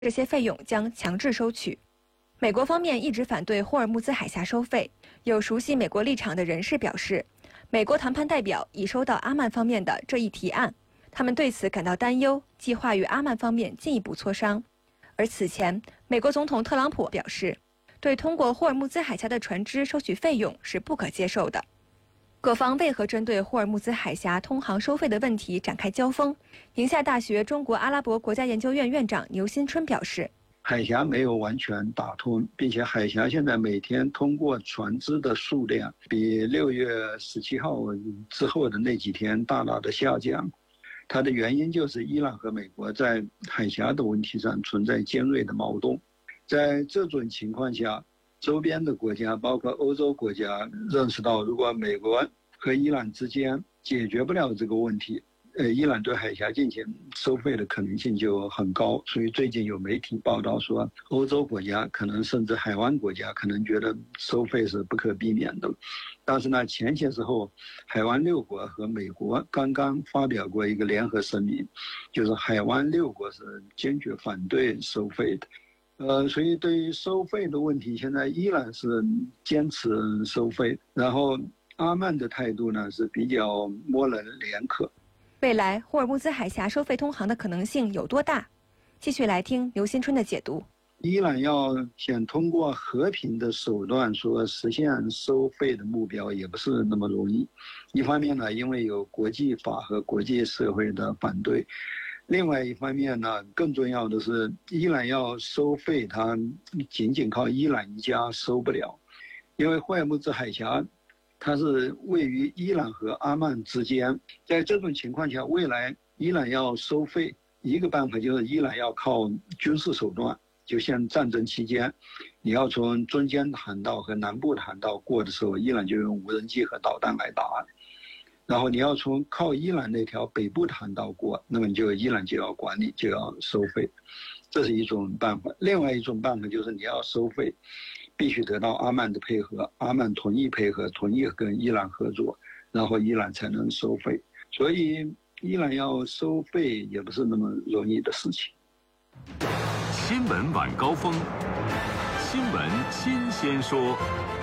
这些费用将强制收取。美国方面一直反对霍尔木兹海峡收费。有熟悉美国立场的人士表示，美国谈判代表已收到阿曼方面的这一提案，他们对此感到担忧，计划与阿曼方面进一步磋商。而此前，美国总统特朗普表示，对通过霍尔木兹海峡的船只收取费用是不可接受的。各方为何针对霍尔木兹海峡通航收费的问题展开交锋？宁夏大学中国阿拉伯国家研究院院长牛新春表示， 海峡没有完全打通，并且海峡现在每天通过船只的数量比6月17号之后的那几天大大的下降。它的原因就是伊朗和美国在海峡的问题上存在尖锐的矛盾。在这种情况下，周边的国家包括欧洲国家认识到，如果美国和伊朗之间解决不了这个问题，伊朗对海峡进行收费的可能性就很高。所以最近有媒体报道说，欧洲国家可能甚至海湾国家可能觉得收费是不可避免的。但是呢，前些时候海湾6国和美国刚刚发表过一个联合声明，就是海湾6国是坚决反对收费的。所以对于收费的问题，现在伊朗是坚持收费，然后阿曼的态度呢是比较模棱两可。 未来霍尔木兹海峡收费通航的可能性有多大？继续来听刘新春的解读。 伊朗要想通过和平的手段说实现收费的目标，也不是那么容易。一方面呢，因为有国际法和国际社会的反对。另外一方面呢，更重要的是，伊朗要收费，它仅仅靠伊朗一家收不了，因为霍尔木兹海峡它是位于伊朗和阿曼之间。在这种情况下，未来伊朗要收费，一个办法就是伊朗要靠军事手段，就像战争期间，你要从中间航道和南部的航道过的时候，伊朗就用无人机和导弹来打。然后你要从靠伊朗那条北部的航道过，那么伊朗就要管理，就要收费，这是一种办法。另外一种办法就是你要收费，必须得到阿曼的配合，阿曼同意配合，同意跟伊朗合作，然后伊朗才能收费。所以伊朗要收费也不是那么容易的事情。 新闻晚高峰，新闻新鲜说。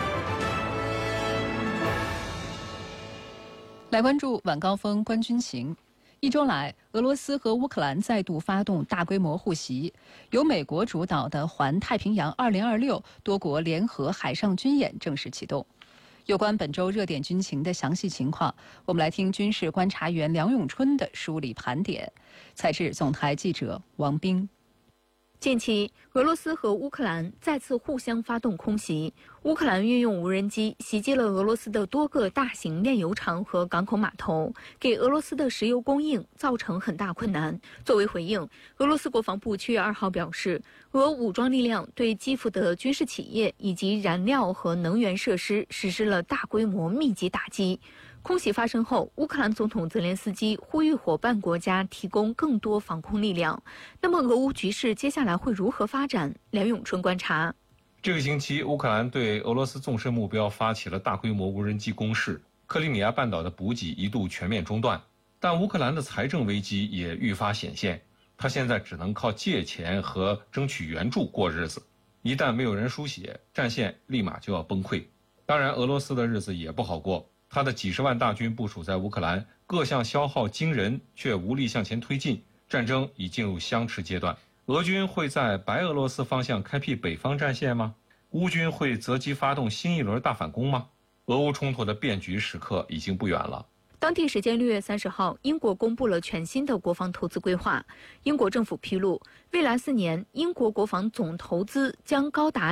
来关注晚高峰观军情。一周来，俄罗斯和乌克兰再度发动大规模互袭，由美国主导的环太平洋2026多国联合海上军演正式启动。有关本周热点军情的详细情况，我们来听军事观察员梁永春的梳理盘点。采制总台记者王冰。 近期，俄罗斯和乌克兰再次互相发动空袭。乌克兰运用无人机袭击了俄罗斯的多个大型炼油厂和港口码头，给俄罗斯的石油供应造成很大困难。作为回应，俄罗斯国防部7月2号表示，俄武装力量对基辅的军事企业以及燃料和能源设施实施了大规模密集打击。空袭发生后，乌克兰总统泽连斯基呼吁伙伴国家提供更多防空力量。那么，俄乌局势接下来会如何发展？梁永春观察。 这个星期，乌克兰对俄罗斯纵深目标发起了大规模无人机攻势，克里米亚半岛的补给一度全面中断。但乌克兰的财政危机也愈发显现，他现在只能靠借钱和争取援助过日子。一旦没有人输血，战线立马就要崩溃。当然，俄罗斯的日子也不好过。他的几十万大军部署在乌克兰，各项消耗惊人，却无力向前推进，战争已进入相持阶段。俄军会在白俄罗斯方向开辟北方战线吗？乌军会择机发动新一轮大反攻吗？俄乌冲突的变局时刻已经不远了。 当地时间6月30号，英国公布了全新的国防投资规划。英国政府披露，未来4年，英国国防总投资将高达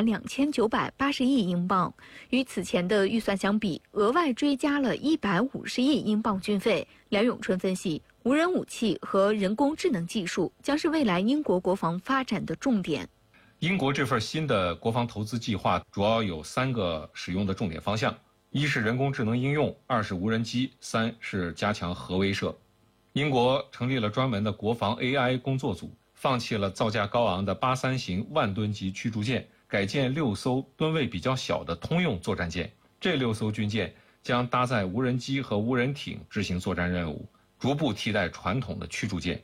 2980亿英镑，与此前的预算相比，额外追加了150亿英镑军费。梁永春分析，无人武器和人工智能技术将是未来英国国防发展的重点。 英国这份新的国防投资计划主要有3个使用的重点方向。1是人工智能应用，2是无人机，3是加强核威慑。英国成立了专门的国防 AI 工作组，放弃了造价高昂的83型万吨级驱逐舰，改建6艘吨位比较小的通用作战舰。这6艘军舰将搭载无人机和无人艇执行作战任务，逐步替代传统的驱逐舰。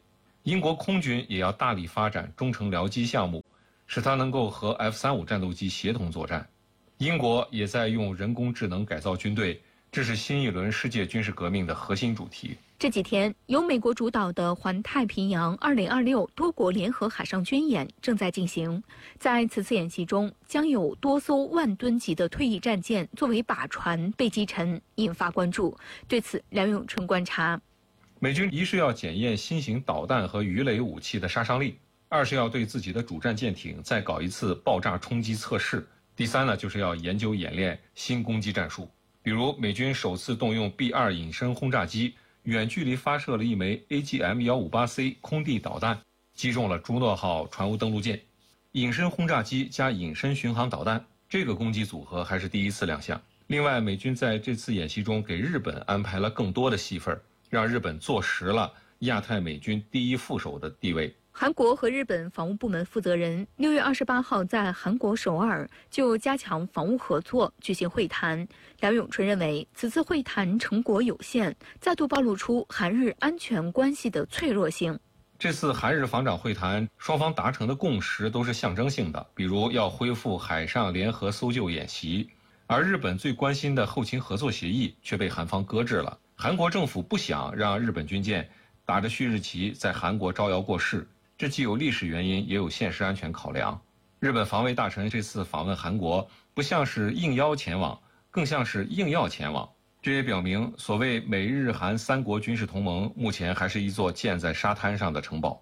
英国空军也要大力发展中程僚机项目，使它能够和 F-35战斗机协同作战。英国也在用人工智能改造军队，这是新一轮世界军事革命的核心主题。 这几天，由美国主导的环太平洋2026多国联合海上军演正在进行。在此次演习中，将有多艘万吨级的退役战舰作为靶船被击沉，引发关注。对此，梁永春观察： 美军一是要检验新型导弹和鱼雷武器的杀伤力，二是要对自己的主战舰艇再搞一次爆炸冲击测试，第三呢，就是要研究演练新攻击战术。比如，美军首次动用 B-2 隐身轰炸机，远距离发射了一枚 AGM-158C 空地导弹，击中了朱诺号船坞登陆舰。隐身轰炸机加隐身巡航导弹，这个攻击组合还是第一次亮相。另外，美军在这次演习中给日本安排了更多的戏份，让日本坐实了亚太美军第一副手的地位。 韩国和日本防务部门负责人6月28号在韩国首尔就加强防务合作举行会谈。梁永春认为，此次会谈成果有限，再度暴露出韩日安全关系的脆弱性。 这次韩日防长会谈，双方达成的共识都是象征性的，比如要恢复海上联合搜救演习，而日本最关心的后勤合作协议却被韩方搁置了。韩国政府不想让日本军舰打着旭日旗在韩国招摇过市，这既有历史原因，也有现实安全考量。日本防卫大臣这次访问韩国，不像是应邀前往，更像是硬要前往。这也表明，所谓美日韩三国军事同盟，目前还是一座建在沙滩上的城堡。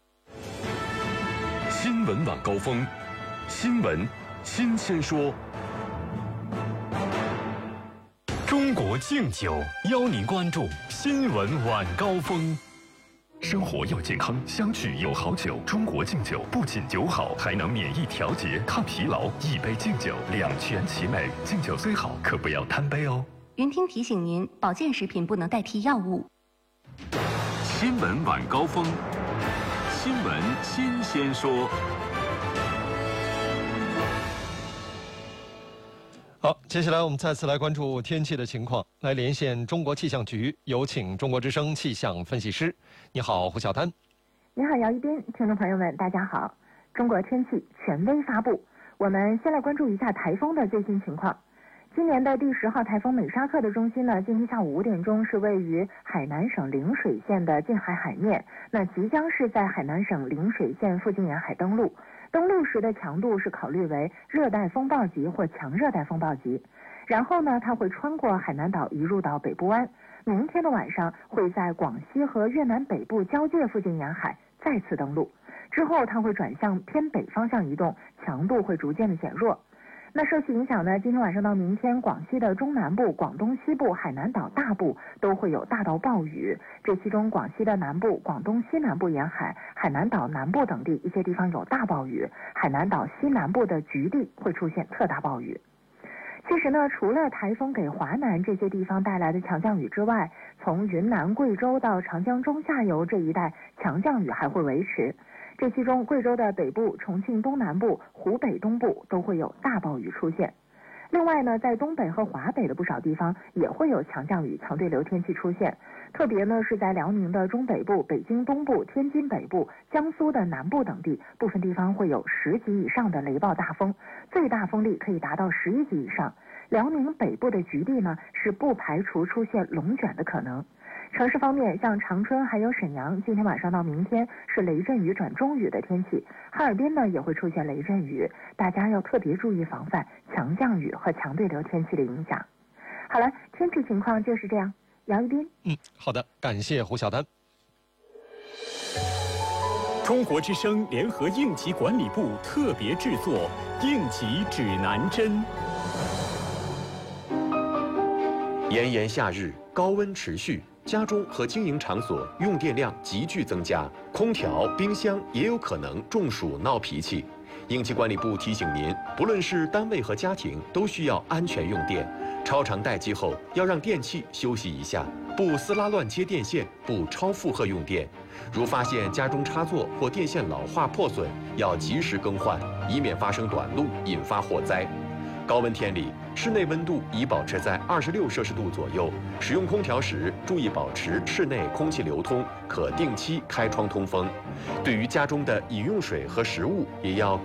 新闻晚高峰，新闻新鲜说。中国敬酒邀您关注新闻晚高峰。生活要健康，相聚有好酒。中国敬酒不仅酒好，还能免疫调节、抗疲劳。一杯敬酒，两全其美。敬酒虽好，可不要贪杯哦。 云听提醒您，保健食品不能代替药物。 新闻晚高峰，新闻新鲜说。 好，接下来我们再次来关注天气的情况，来连线中国气象局，有请中国之声气象分析师。你好，胡晓丹。 你好，姚一斌，听众朋友们，大家好。中国天气权威发布，我们先来关注一下台风的最新情况。今年的第10号台风美沙克的中心呢，今天下午5点钟是位于海南省陵水县的近海海面，那即将是在海南省陵水县附近沿海登陆。登陆时的强度是考虑为热带风暴级或强热带风暴级，然后呢，它会穿过海南岛移入到北部湾，明天的晚上会在广西和越南北部交界附近沿海再次登陆，之后它会转向偏北方向移动，强度会逐渐的减弱。那受其影响呢，今天晚上到明天，广西的中南部、广东西部、海南岛大部都会有大到暴雨。这其中，广西的南部、广东西南部沿海、海南岛南部等地一些地方有大暴雨，海南岛西南部的局地会出现特大暴雨。其实呢，除了台风给华南这些地方带来的强降雨之外，从云南、贵州到长江中下游这一带，强降雨还会维持。这其中，贵州的北部、重庆东南部、湖北东部都会有大暴雨出现。另外呢，在东北和华北的不少地方也会有强降雨、强对流天气出现。特别呢是在辽宁的中北部、北京东部、天津北部、江苏的南部等地，部分地方会有10级以上的雷暴大风，最大风力可以达到11级以上。辽宁北部的局地呢，是不排除出现龙卷的可能。城市方面，像长春还有沈阳，今天晚上到明天是雷阵雨转中雨的天气，哈尔滨呢也会出现雷阵雨，大家要特别注意防范强降雨和强对流天气的影响。好了，天气情况就是这样。姚一斌， 好的，感谢胡晓丹。 中国之声联合应急管理部特别制作《应急指南针》。 炎炎夏日，高温持续，家中和经营场所用电量急剧增加，空调、冰箱也有可能中暑闹脾气。应急管理部提醒您，不论是单位和家庭，都需要安全用电。超长待机后，要让电器休息一下，不撕拉乱接电线，不超负荷用电。如发现家中插座或电线老化破损，要及时更换，以免发生短路，引发祸灾。 高温天里，室内温度宜保持在26摄氏度左右。使用空调时，注意保持室内空气流通，可定期开窗通风。对于家中的饮用水和食物，也要